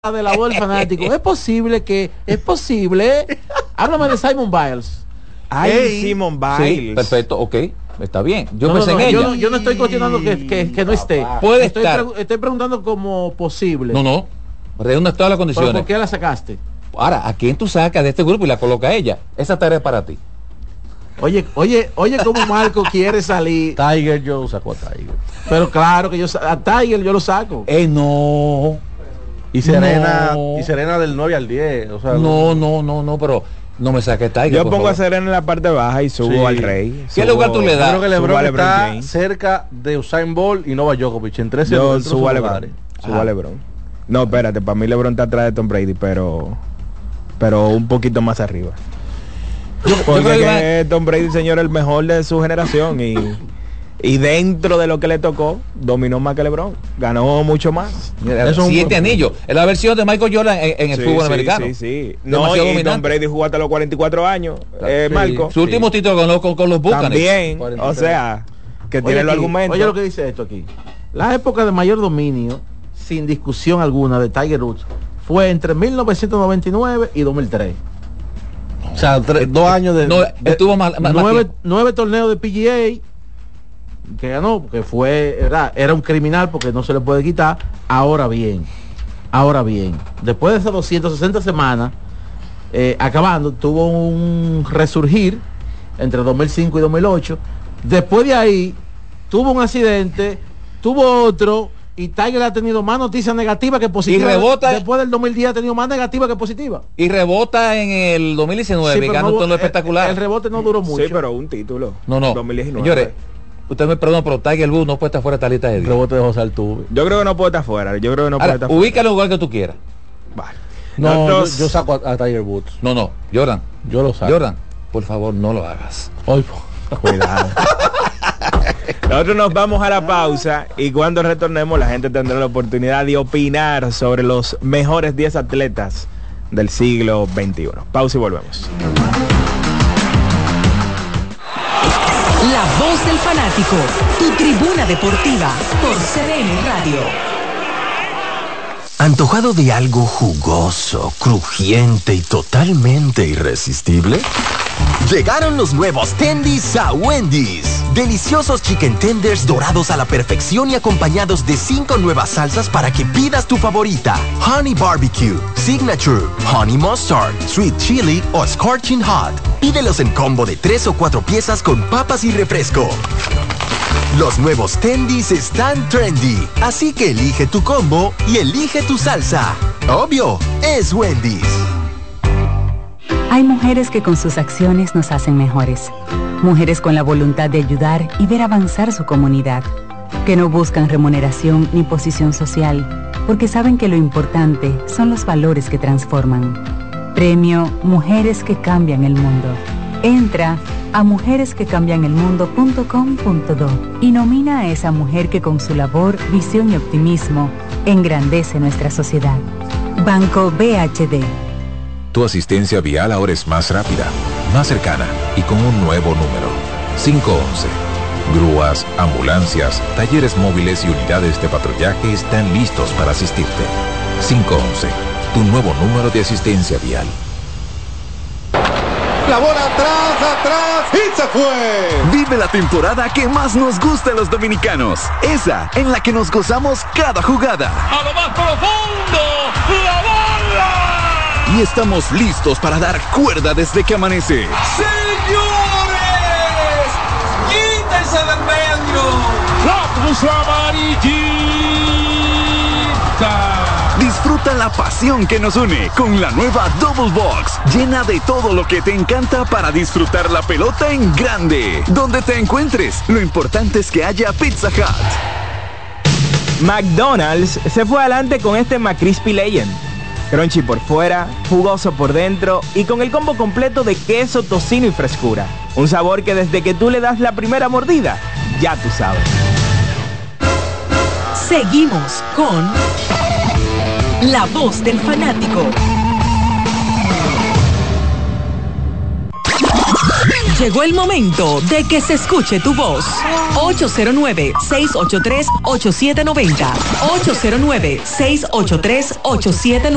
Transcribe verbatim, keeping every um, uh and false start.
de la voz del fanático. Es posible que, es posible. Háblame de Simone Biles. Ay, hey, Simone Biles. Sí, perfecto, ok. Está bien. Yo no, pensé no, en ella. Yo no, yo no estoy cuestionando que, que, que no esté. Puede estoy estar. Pre estoy preguntando como posible. No, no. Reúne todas las condiciones. ¿Pero por qué la sacaste? Ahora, ¿a quién tú sacas de este grupo y la coloca a ella? Esa tarea es para ti. Oye, oye, oye, cómo Marco quiere salir. Tiger, yo saco a Tiger. Pero claro que yo a Tiger yo lo saco. Eh, no. Y Serena, no. y Serena del nueve al diez. O sea, no, no, no, no, pero no me saques Tiger. Yo pongo favor. a Serena en la parte baja y subo Sí. al Rey. ¿Qué Subo, lugar tú le das? Yo creo que LeBron, LeBron está James. cerca de Usain Bolt y Novak Djokovic en trece Yo dentro de subo a sus LeBron. lugares. Subo a LeBron. No, espérate, para mí LeBron está atrás de Tom Brady, pero pero un poquito más arriba. Yo, Porque yo creo que que Tom Brady, señor, el mejor de su generación y y dentro de lo que le tocó, dominó más que LeBron. Ganó mucho más. Mira, Eso es un siete buen- anillos. Es la versión de Michael Jordan en, en el Sí, fútbol sí, americano. Sí, sí. No, Demasiado y Tom dominante. Brady jugó hasta los cuarenta y cuatro años, eh, Sí. Marco. Su último título con, los- con, con los Buccaneers. También, cuarenta y tres. o sea, que Oye, tiene los aquí, argumentos. oye lo que dice esto aquí. La época de mayor dominio, sin discusión alguna, de Tiger Woods fue entre mil novecientos noventa y nueve y dos mil tres. O sea, tres, dos años de, No, de- estuvo más, más- más nueve, tiempo. nueve torneos de P G A que ganó, que fue, era, era un criminal porque no se le puede quitar. Ahora bien, ahora bien, después de esas doscientas sesenta semanas, eh, acabando, tuvo un resurgir entre dos mil cinco y dos mil ocho. Después de ahí, tuvo un accidente, tuvo otro, y Tiger ha tenido más noticias negativas que positivas. Y rebota- Después del dos mil diez ha tenido más negativas que positivas. Y rebota en el dos mil diecinueve Sí, y pero gana no- un torneo el- espectacular. El, rebote no duró mucho. Sí, pero un título. no, no. dos mil diecinueve. Señores, usted me perdona, pero Tiger Woods no puede estar fuera de esta lista de el diez. rebote de José Altuve. Yo creo que no puede estar fuera. Yo creo que no puede Ahora, estar fuera. ubícalo en el lugar que tú quieras. Vale. No, yo, Nosotros- yo saco a, a Tiger Woods. No, no, Jordan. Yo lo saco. Jordan, por favor, no lo hagas. Ay, Cuidado. Nosotros nos vamos a la pausa y cuando retornemos la gente tendrá la oportunidad de opinar sobre los mejores diez atletas del siglo veintiuno. Pausa y volvemos. La voz del fanático, tu tribuna deportiva por C D N Radio. ¿Antojado de algo jugoso, crujiente y totalmente irresistible? Llegaron los nuevos Tendies a Wendy's. Deliciosos chicken tenders dorados a la perfección y acompañados de cinco nuevas salsas para que pidas tu favorita. Honey Barbecue, Signature, Honey Mustard, Sweet Chili o Scorching Hot. Pídelos en combo de tres o cuatro piezas con papas y refresco. Los nuevos Tendies están trendy, así que elige tu combo y elige tu salsa. Obvio, es Wendy's. Hay mujeres que con sus acciones nos hacen mejores. Mujeres con la voluntad de ayudar y ver avanzar su comunidad. Que no buscan remuneración ni posición social, porque saben que lo importante son los valores que transforman. Premio Mujeres que Cambian el Mundo. Entra a mujeres que cambian el mundo punto com punto do y nomina a esa mujer que con su labor, visión y optimismo engrandece nuestra sociedad. Banco B H D. Tu asistencia vial ahora es más rápida, más cercana y con un nuevo número. cinco once. Grúas, ambulancias, talleres móviles y unidades de patrullaje están listos para asistirte. cinco once. Tu nuevo número de asistencia vial. La bola atrás, atrás y se fue. Vive la temporada que más nos gusta a los dominicanos. Esa en la que nos gozamos cada jugada. A lo más profundo, la bola. Y estamos listos para dar cuerda desde que amanece. Señores, quítense del medio. La puso amarillita. Disfruta la pasión que nos une con la nueva Double Box, llena de todo lo que te encanta para disfrutar la pelota en grande. Donde te encuentres, lo importante es que haya Pizza Hut. McDonald's se fue adelante con este McCrispy Legend. Crunchy por fuera, jugoso por dentro y con el combo completo de queso, tocino y frescura. Un sabor que desde que tú le das la primera mordida, ya tú sabes. Seguimos con La Voz del Fanático. Llegó el momento de que se escuche tu voz. ocho cero nueve, seis ocho tres, ocho siete nueve cero. ocho cero nueve, seis ocho tres, ocho siete nueve cero.